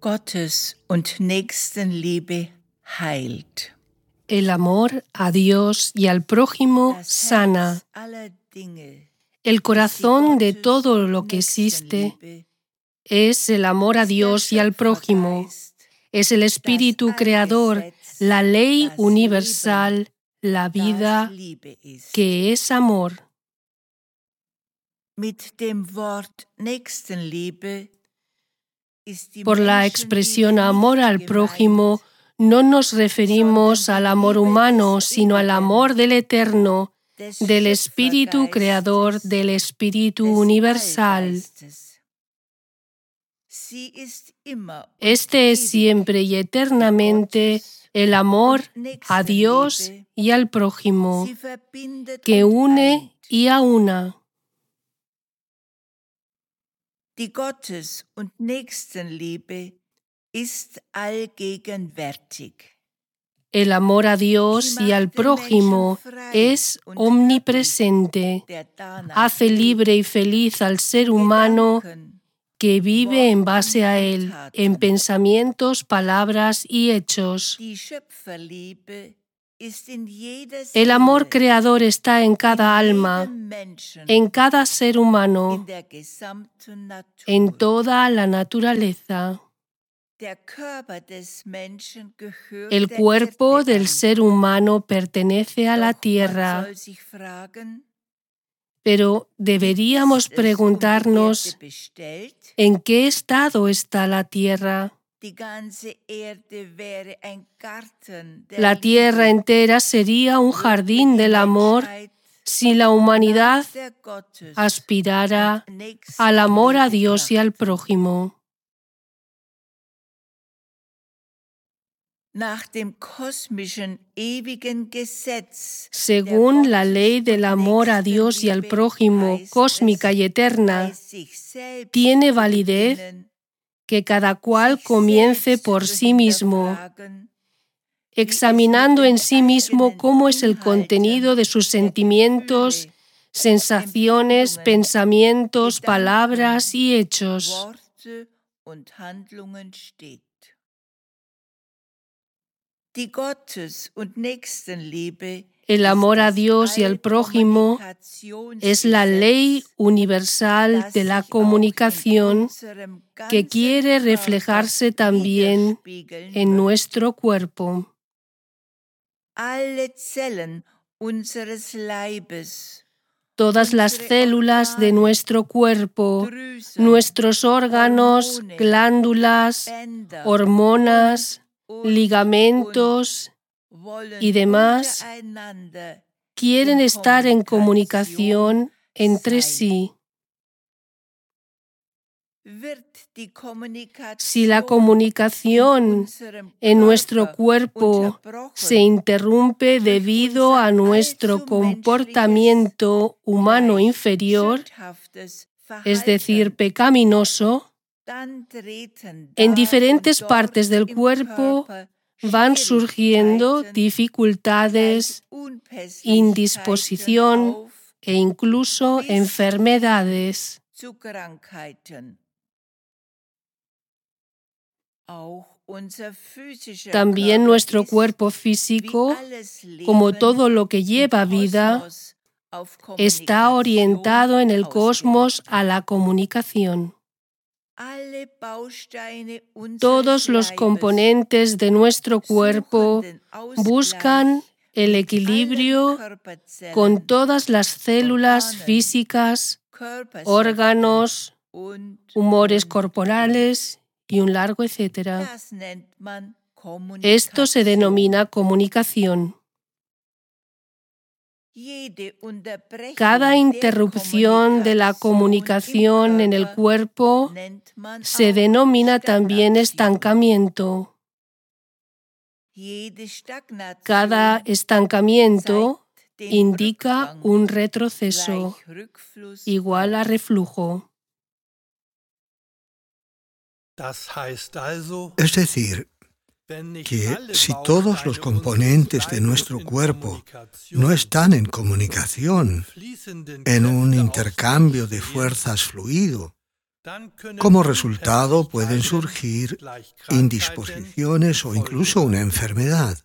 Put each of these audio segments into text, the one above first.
Gottes und Nächstenliebe heilt. El amor a Dios y al prójimo sana. El corazón de todo lo que existe es el amor a Dios y al prójimo. Es el espíritu creador, la ley universal, la vida que es amor. Por la expresión amor al prójimo, no nos referimos al amor humano, sino al amor del Eterno, del Espíritu Creador, del Espíritu Universal. Este es siempre y eternamente el amor a Dios y al prójimo, que une y aúna. Die Gottes- und Nächstenliebe ist allgegenwärtig. El amor a Dios y al prójimo es omnipresente. Hace libre y feliz al ser humano que vive en base a él, en pensamientos, palabras y hechos. El amor creador está en cada alma, en cada ser humano, en toda la naturaleza. El cuerpo del ser humano pertenece a la tierra, pero deberíamos preguntarnos ¿en qué estado está la tierra? La tierra entera sería un jardín del amor si la humanidad aspirara al amor a Dios y al prójimo. Según la ley del amor a Dios y al prójimo, cósmica y eterna, tiene validez que cada cual comience por sí mismo, examinando en sí mismo cómo es el contenido de sus sentimientos, sensaciones, pensamientos, palabras y hechos. El amor a Dios y al prójimo es la ley universal de la comunicación que quiere reflejarse también en nuestro cuerpo. Todas las células de nuestro cuerpo, nuestros órganos, glándulas, hormonas, ligamentos y demás quieren estar en comunicación entre sí. Si la comunicación en nuestro cuerpo se interrumpe debido a nuestro comportamiento humano inferior, es decir, pecaminoso, en diferentes partes del cuerpo van surgiendo dificultades, indisposición e incluso enfermedades. También nuestro cuerpo físico, como todo lo que lleva vida, está orientado en el cosmos a la comunicación. Todos los componentes de nuestro cuerpo buscan el equilibrio con todas las células físicas, órganos, humores corporales y un largo etcétera. Esto se denomina comunicación. Cada interrupción de la comunicación en el cuerpo se denomina también estancamiento. Cada estancamiento indica un retroceso, igual a reflujo. Es decir, que si todos los componentes de nuestro cuerpo no están en comunicación, en un intercambio de fuerzas fluido, Como resultado pueden surgir indisposiciones o incluso una enfermedad.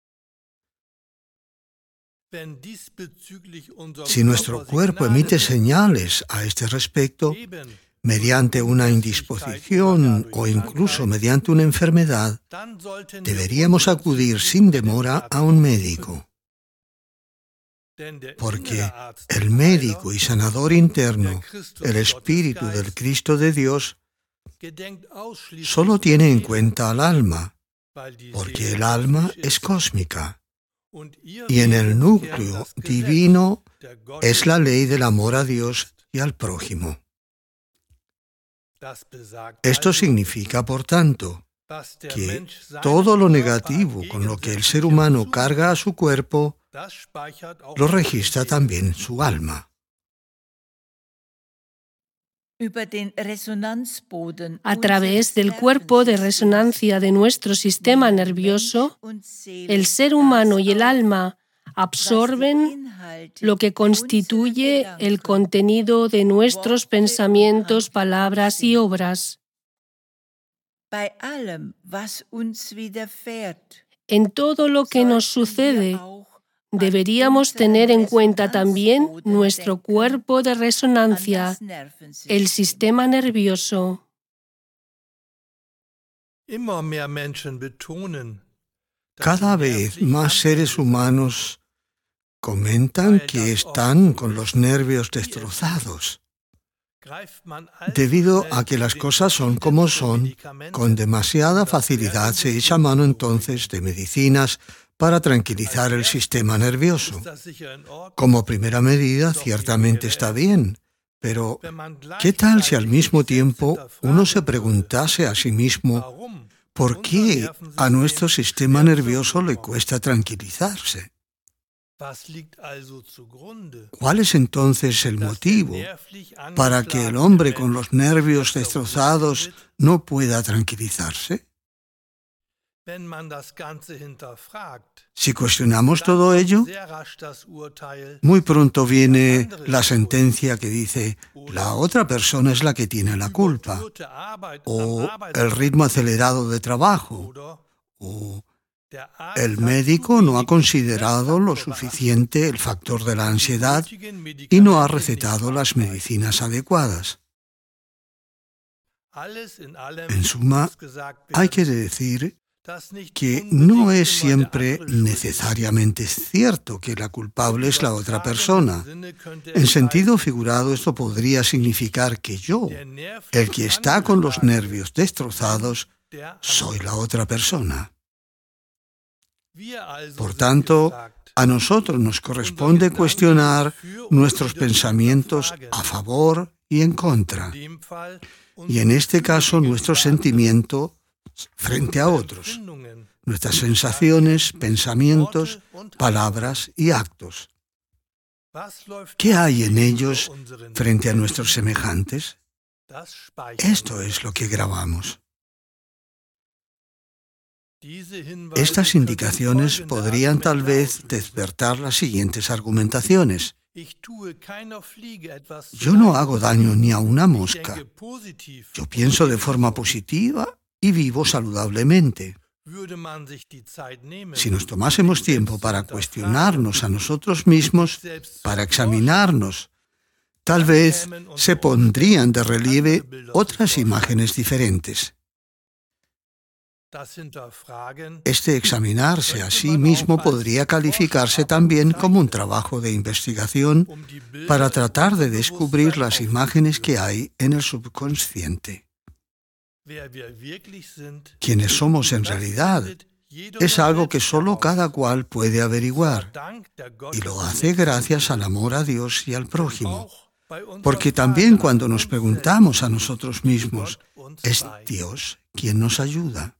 Si nuestro cuerpo emite señales a este respecto, mediante una indisposición o incluso mediante una enfermedad, deberíamos acudir sin demora a un médico. Porque el médico y sanador interno, el Espíritu del Cristo de Dios, solo tiene en cuenta al alma, porque el alma es cósmica, y en el núcleo divino es la ley del amor a Dios y al prójimo. Esto significa, por tanto, que todo lo negativo con lo que el ser humano carga a su cuerpo, lo registra también su alma. A través del cuerpo de resonancia de nuestro sistema nervioso, el ser humano y el alma absorben lo que constituye el contenido de nuestros pensamientos, palabras y obras. En todo lo que nos sucede, deberíamos tener en cuenta también nuestro cuerpo de resonancia, el sistema nervioso. Cada vez más seres humanos comentan que están con los nervios destrozados. Debido a que las cosas son como son, con demasiada facilidad se echa mano entonces de medicinas para tranquilizar el sistema nervioso. Como primera medida, ciertamente está bien, pero ¿qué tal si al mismo tiempo uno se preguntase a sí mismo por qué a nuestro sistema nervioso le cuesta tranquilizarse? ¿Cuál es entonces el motivo para que el hombre con los nervios destrozados no pueda tranquilizarse? Si cuestionamos todo ello, muy pronto viene la sentencia que dice: la otra persona es la que tiene la culpa, o el ritmo acelerado de trabajo, o el médico no ha considerado lo suficiente el factor de la ansiedad y no ha recetado las medicinas adecuadas. En suma, hay que decir que no es siempre necesariamente cierto que la culpable es la otra persona. En sentido figurado, esto podría significar que yo, el que está con los nervios destrozados, soy la otra persona. Por tanto, a nosotros nos corresponde cuestionar nuestros pensamientos a favor y en contra, y en este caso nuestro sentimiento frente a otros, nuestras sensaciones, pensamientos, palabras y actos. ¿Qué hay en ellos frente a nuestros semejantes? Esto es lo que grabamos. Estas indicaciones podrían tal vez despertar las siguientes argumentaciones. Yo no hago daño ni a una mosca. Yo pienso de forma positiva y vivo saludablemente. Si nos tomásemos tiempo para cuestionarnos a nosotros mismos, para examinarnos, tal vez se pondrían de relieve otras imágenes diferentes. Este examinarse a sí mismo podría calificarse también como un trabajo de investigación para tratar de descubrir las imágenes que hay en el subconsciente. Quiénes somos en realidad es algo que solo cada cual puede averiguar, y lo hace gracias al amor a Dios y al prójimo. Porque también cuando nos preguntamos a nosotros mismos, es Dios quien nos ayuda.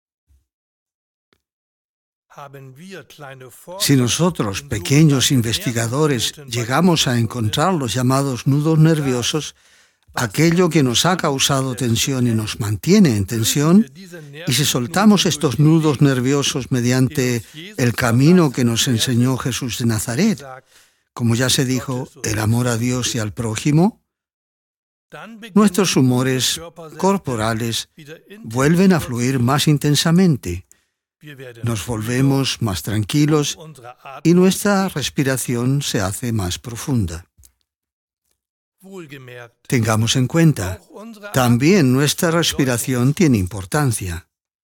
Si nosotros, pequeños investigadores, llegamos a encontrar los llamados nudos nerviosos, aquello que nos ha causado tensión y nos mantiene en tensión, y si soltamos estos nudos nerviosos mediante el camino que nos enseñó Jesús de Nazaret, como ya se dijo, el amor a Dios y al prójimo, nuestros humores corporales vuelven a fluir más intensamente. Nos volvemos más tranquilos y nuestra respiración se hace más profunda. Tengamos en cuenta, también nuestra respiración tiene importancia.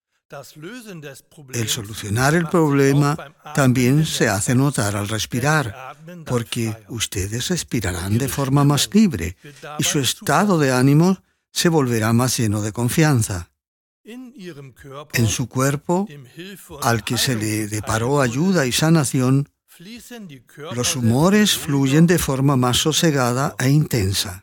El solucionar el problema también se hace notar al respirar, porque ustedes respirarán de forma más libre y su estado de ánimo se volverá más lleno de confianza. En su cuerpo, al que se le deparó ayuda y sanación, los humores fluyen de forma más sosegada e intensa.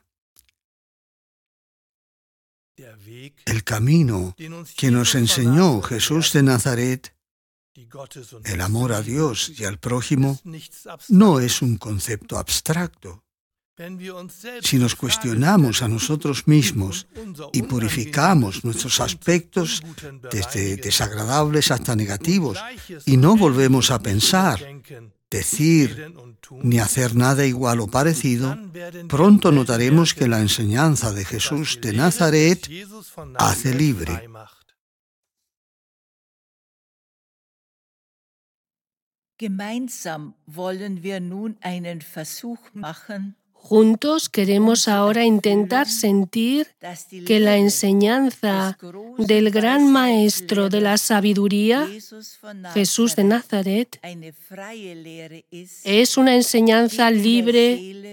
El camino que nos enseñó Jesús de Nazaret, el amor a Dios y al prójimo, no es un concepto abstracto. Si nos cuestionamos a nosotros mismos y purificamos nuestros aspectos desde desagradables hasta negativos y no volvemos a pensar, decir ni hacer nada igual o parecido, pronto notaremos que la enseñanza de Jesús de Nazaret hace libre. Gemeinsam wollen wir nun einen Versuch machen. Juntos queremos ahora intentar sentir que la enseñanza del gran maestro de la sabiduría, Jesús de Nazaret, es una enseñanza libre